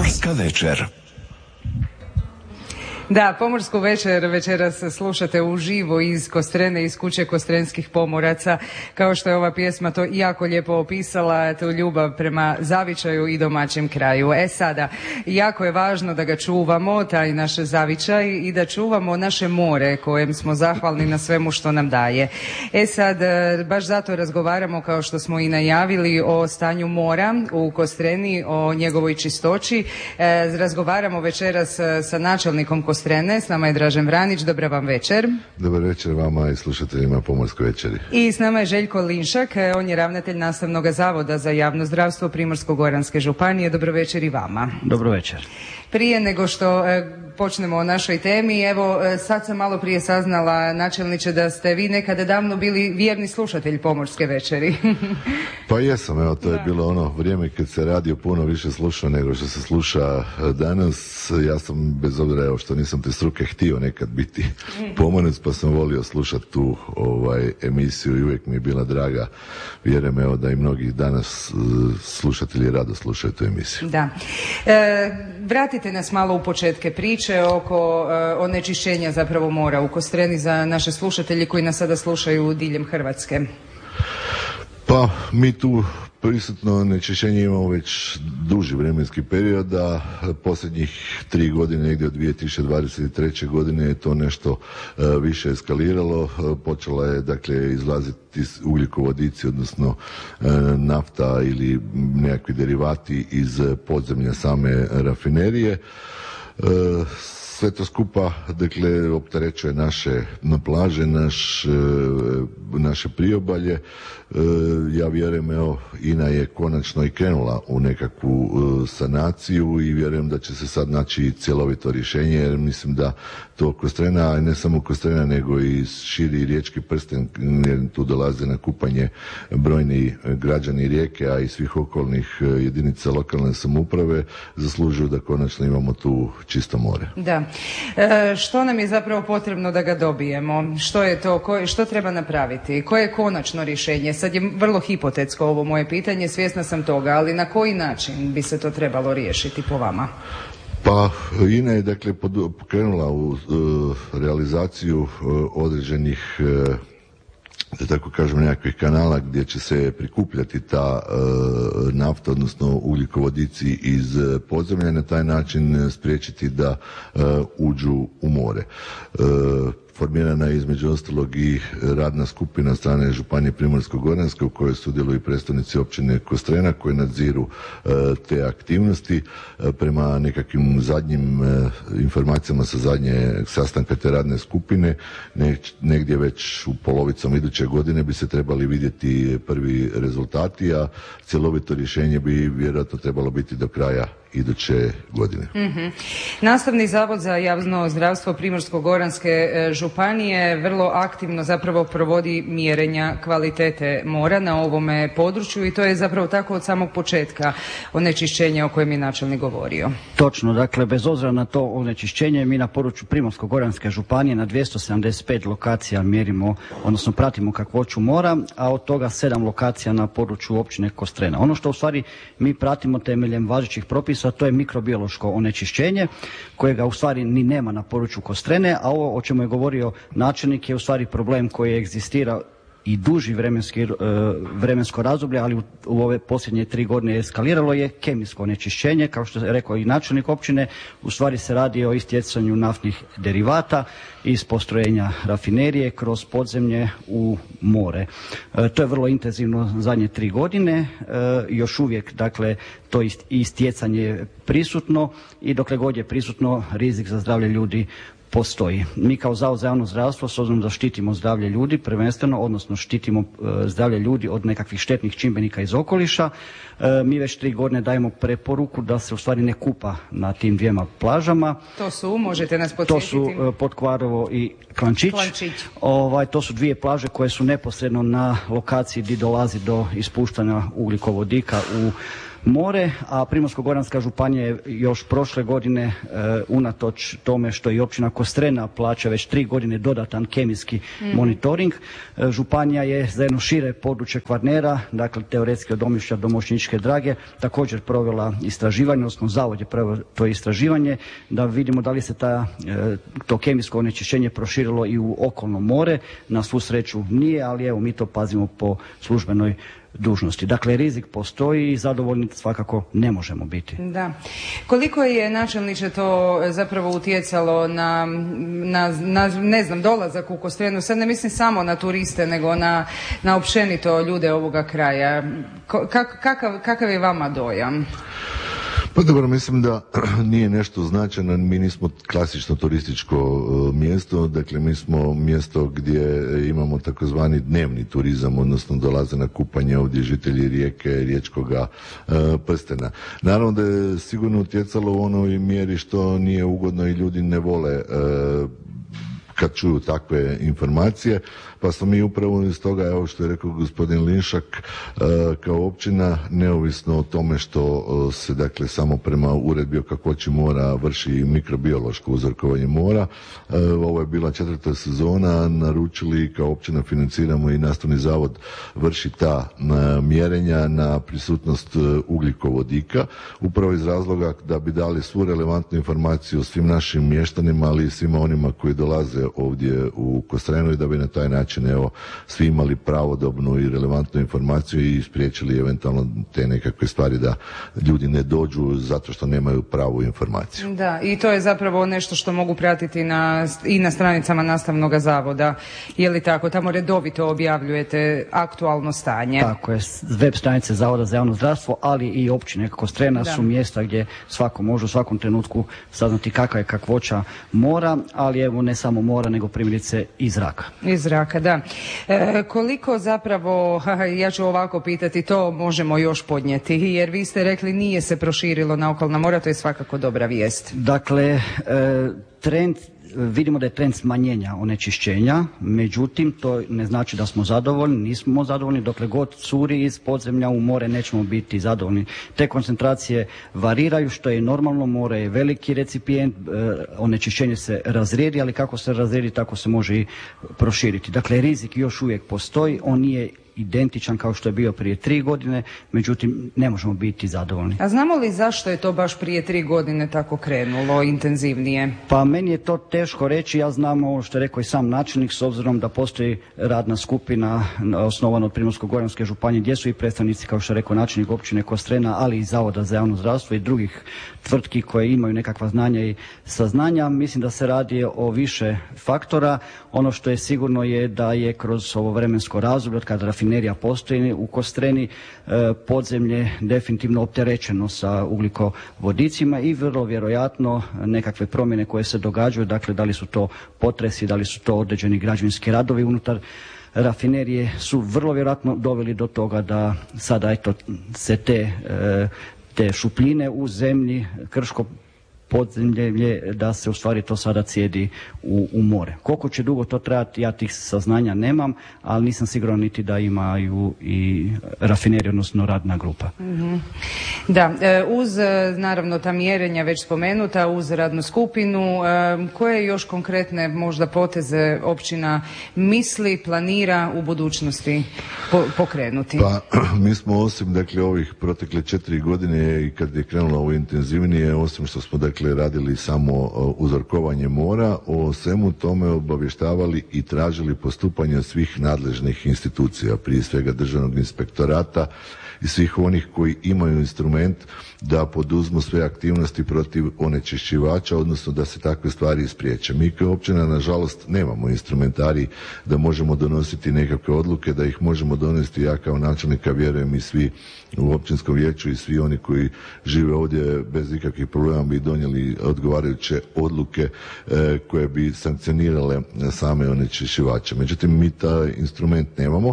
Pomorska večer. Da, Pomorsku večer večeras slušate uživo iz Kostrene, iz kuće Kostrenskih pomoraca. Kao što je ova pjesma to jako lijepo opisala, tu ljubav prema zavičaju i domaćem kraju. Sada, jako je važno da ga čuvamo, taj naš zavičaj, i da čuvamo naše more kojem smo zahvalni na svemu što nam daje. Sad, baš zato razgovaramo, kao što smo i najavili, o stanju mora u Kostreni, o njegovoj čistoći. Razgovaramo večeras sa načelnikom Kostrene. S nama je Dražen Vranić, dobra vam večer. Dobar večer vama i slušateljima Pomorske večeri. I s nama je Željko Linšak, on je ravnatelj Nastavnog zavoda za javno zdravstvo Primorsko-goranske županije. Dobro večer i vama. Dobro večer. Prije nego što počnemo o našoj temi, evo sad sam malo prije saznala, načelniče, da ste vi nekada davno bili vjerni slušatelj Pomorske večeri. Pa jesam, evo, to je bilo ono vrijeme kad se radio puno više slušao nego što se sluša danas. Ja sam, bez obzira evo što nisam te struke, htio nekad biti pomorac, pa sam volio slušati tu emisiju i uvijek mi je bila draga. Vjerujem evo da i mnogi danas slušatelji rado slušaju tu emisiju. Da. Vratite nas malo u početke priče oko onečišćenja zapravo mora u Kostreni za naše slušatelji koji nas sada slušaju diljem Hrvatske. Pa mi tu prisutno onečišćenje imamo već duži vremenski period, a posljednjih 3 godine, negdje od 2023. godine je to nešto više eskaliralo. Počela je dakle izlaziti ugljikovodici, odnosno nafta ili nekakvi derivati iz podzemlja same rafinerije. Sve to skupa, dakle, opterećuje naše plaže, naše priobalje. Ja vjerujem, evo, INA je konačno i krenula u nekakvu sanaciju i vjerujem da će se sad naći cjelovito rješenje, jer mislim da to Kostrena, a ne samo Kostrena, nego i širi riječki prsten, jer tu dolaze na kupanje brojni građani Rijeke, a i svih okolnih jedinica lokalne samouprave, zaslužuju da konačno imamo tu čisto more. Da. Što nam je zapravo potrebno da ga dobijemo? Što je to? Što treba napraviti? Koje je konačno rješenje? Sad je vrlo hipotetsko ovo moje pitanje, svjesna sam toga, ali na koji način bi se to trebalo riješiti po vama? Pa INA je dakle pokrenula u realizaciju određenih, da tako kažem, nekakvih kanala gdje će se prikupljati ta nafta, odnosno ugljikovodici iz podzemlja, na taj način spriječiti da uđu u more. Formirana je između ostalog i radna skupina strane Županije Primorsko-goranske u kojoj sudjeluju i predstavnici općine Kostrena koji nadziru te aktivnosti. Prema nekakvim zadnjim informacijama sa zadnje sastanka te radne skupine, negdje već u polovicom iduće godine bi se trebali vidjeti prvi rezultati, a cjelovito rješenje bi vjerojatno trebalo biti do kraja iduće godine. Nastavni zavod za javno zdravstvo Primorsko-goranske županije vrlo aktivno zapravo provodi mjerenja kvalitete mora na ovome području i to je zapravo tako od samog početka onečišćenja o kojem je načelnik govorio. Točno, dakle bez obzira na to onečišćenje mi na području Primorsko-goranske županije na 275 lokacija mjerimo, odnosno pratimo kakvoću mora, a od toga 7 lokacija na području općine Kostrena. Ono što u stvari mi pratimo temeljem važećih propisa, to je mikrobiološko onečišćenje kojega u stvari ni nema na području Kostrene, a ovo o čemu je govorio načelnik je u stvari problem koji egzistira i duži vremensko razdoblje, ali u ove posljednje 3 godine eskaliralo je kemijsko onečišćenje. Kao što je rekao i načelnik općine, u stvari se radi o istjecanju naftnih derivata iz postrojenja rafinerije kroz podzemlje u more. To je vrlo intenzivno zadnje 3 godine, još uvijek dakle to istjecanje prisutno i dokle god je prisutno rizik za zdravlje ljudi postoji. Mi kao Zavod za javno zdravstvo, s obzirom da štitimo zdravlje ljudi prvenstveno, odnosno štitimo zdravlje ljudi od nekakvih štetnih čimbenika iz okoliša, mi već 3 godine dajemo preporuku da se u stvari ne kupa na tim 2 plažama. To su, možete nas podsjetiti? To su Potkvarovo i Klančić. To su 2 plaže koje su neposredno na lokaciji gdje dolazi do ispuštanja ugljikovodika u more, a Primorsko-goranska županija je još prošle godine, unatoč tome što i općina Kostrena plaća već 3 godine dodatan kemijski monitoring, županija je za jedno šire područje Kvarnera, dakle teoretski od Omišlja do Mošćničke Drage, također provela istraživanje, odnosno zavod je proveo to istraživanje, da vidimo da li se to kemijsko onečišćenje proširilo i u okolno more. Na svu sreću nije, ali evo mi to pazimo po službenoj dužnosti. Dakle, rizik postoji i zadovoljni svakako ne možemo biti. Da. Koliko je, načelniče, to zapravo utjecalo na ne znam, dolazak u Kostrenu? Sad ne mislim samo na turiste, nego na općenito ljude ovoga kraja. Kakav je vama dojam? Pa dobro, mislim da nije nešto značajno, mi nismo klasično turističko mjesto, dakle mi smo mjesto gdje imamo takozvani dnevni turizam, odnosno dolaze na kupanje ovdje žitelji Rijeke, riječkoga prstena. Naravno da je sigurno utjecalo u onoj mjeri što nije ugodno i ljudi ne vole kad čuju takve informacije, pa smo mi upravo iz toga, evo što je rekao gospodin Linšak, kao općina, neovisno o tome što se dakle samo prema uredbi o kakvoći mora vrši mikrobiološko uzorkovanje mora, ovo je bila 4. sezona, naručili kao općina, financiramo i nastavni zavod vrši ta mjerenja na prisutnost ugljikovodika, upravo iz razloga da bi dali svu relevantnu informaciju svim našim mještanima, ali i svima onima koji dolaze ovdje u Kostrenu i da bi na taj način svi imali pravodobnu i relevantnu informaciju i spriječili eventualno te nekakve stvari da ljudi ne dođu zato što nemaju pravu informaciju. Da, i to je zapravo nešto što mogu pratiti i na stranicama nastavnog zavoda. Je li tako? Tamo redovito objavljujete aktualno stanje. Tako je, web stranice Zavoda za javno zdravstvo, ali i općine Kostrena su mjesta gdje svako može u svakom trenutku saznati kakva je kakvoća mora, ali evo ne samo mora, nego primjerice i zraka. Iz zraka, da. Koliko zapravo, ja ću ovako pitati, to možemo još podnijeti, jer vi ste rekli nije se proširilo na okolna mora, to je svakako dobra vijest. Dakle, vidimo da je trend smanjenja onečišćenja, međutim to ne znači da smo zadovoljni, nismo zadovoljni, dokle god curi iz podzemlja u more nećemo biti zadovoljni. Te koncentracije variraju, što je normalno, more je veliki recipijent, onečišćenje se razrijedi, ali kako se razrijedi tako se može i proširiti. Dakle, rizik još uvijek postoji, on nije identičan kao što je bio prije 3 godine, međutim ne možemo biti zadovoljni. A znamo li zašto je to baš prije 3 godine tako krenulo intenzivnije? Pa meni je to teško reći, ja znam ovo što je rekao i sam načelnik, s obzirom da postoji radna skupina osnovana od Primorsko-goranske županije gdje su i predstavnici, kao što je rekao načelnik općine Kostrena, ali i Zavoda za javno zdravstvo i drugih tvrtki koje imaju nekakva znanja i saznanja. Mislim da se radi o više faktora. Ono što je sigurno je da je kroz ovo vremensko razdoblje od kada rafinerija postoji u Kostreni, podzemlje definitivno opterećeno sa ugljikovodicima i vrlo vjerojatno nekakve promjene koje se događaju, dakle da li su to potresi, da li su to određeni građevinski radovi unutar rafinerije, su vrlo vjerojatno doveli do toga da sada se te šupljine u zemlji, krško podzemlje, da se u stvari to sada cijedi u more. Koliko će dugo to trajati, ja tih saznanja nemam, ali nisam siguran niti da imaju i rafinerija, odnosno radna grupa. Mm-hmm. Da, uz naravno ta mjerenja već spomenuta, uz radnu skupinu, koje još konkretne možda poteze općina misli, planira u budućnosti pokrenuti? Pa mi smo osim dakle ovih protekle 4 godine i kad je krenulo ovo intenzivnije, osim što smo dakle radili samo uzorkovanje mora, o svemu tome obavještavali i tražili postupanje svih nadležnih institucija, prije svega Državnog inspektorata i svih onih koji imaju instrument da poduzmu sve aktivnosti protiv onečišćivača, odnosno da se takve stvari ispriječe. Mi kao općina, nažalost, nemamo instrumentarij da možemo donositi nekakve odluke, da ih možemo donesti. Ja kao načelnika vjerujem i svi u općinskom vijeću i svi oni koji žive ovdje bez ikakvih problema bi donijeli odgovarajuće odluke koje bi sankcionirale same onečišćivače. Međutim, mi taj instrument nemamo.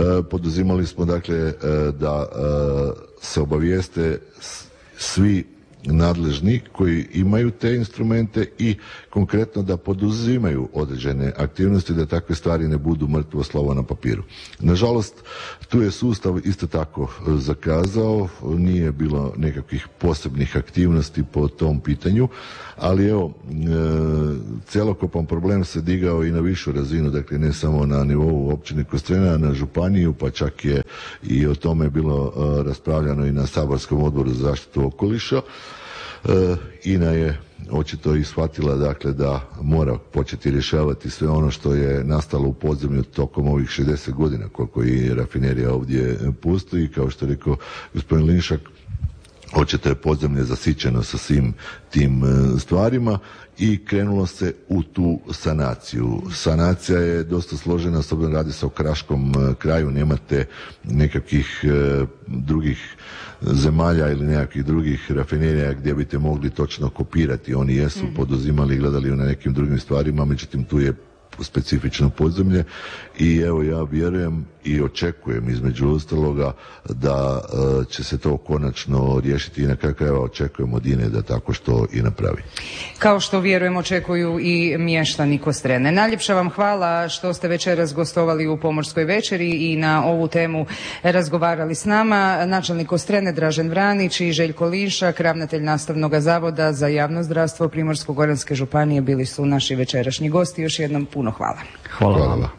Poduzimali smo dakle da se obavijeste svi nadležni koji imaju te instrumente i konkretno da poduzimaju određene aktivnosti, da takve stvari ne budu mrtvo slovo na papiru. Nažalost, tu je sustav isto tako zakazao, nije bilo nekakvih posebnih aktivnosti po tom pitanju, ali evo, cjelokupan problem se digao i na višu razinu, dakle ne samo na nivou općine Kostrena, na županiju, pa čak je i o tome bilo raspravljano i na saborskom odboru za zaštitu okoliša. INA je očito i shvatila dakle da mora početi rješavati sve ono što je nastalo u podzemlju tokom ovih 60 godina koliko i rafinerija ovdje postoji. Kao što je rekao gospodin Linšak, očito je podzemlje zasićeno sa svim tim stvarima i krenulo se u tu sanaciju. Sanacija je dosta složena, s obzirom radi se o kraškom kraju, nemate nekakvih drugih zemalja ili nekakvih drugih rafinerija gdje biste mogli točno kopirati. Oni jesu poduzimali i gledali na nekim drugim stvarima, međutim tu je specifično podzemlje i evo ja vjerujem i očekujem između ostaloga da će se to konačno riješiti i na kraju krajeva očekujem od INA-e da tako što i napravi. Kao što vjerujem očekuju i mještani Kostrene. Najljepša vam hvala što ste večeras gostovali u Pomorskoj večeri i na ovu temu razgovarali s nama. Načelnik Kostrene Dražen Vranić i Željko Linšak, ravnatelj Nastavnog zavoda za javno zdravstvo Primorsko-goranske županije bili su naši večerašnji gosti. Još jednom puno hvala. Hvala vam.